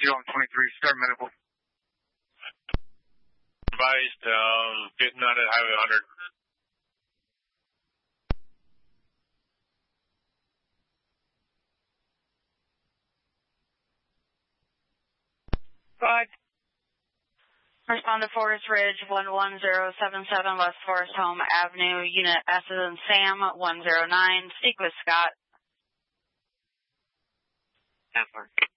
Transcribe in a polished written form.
on 23, start medical. Advised, getting on at Highway 100. Five. Respond to Forest Ridge 11077 West Forest Home Avenue, Unit S as in Sam 109. Speak with Scott. Network.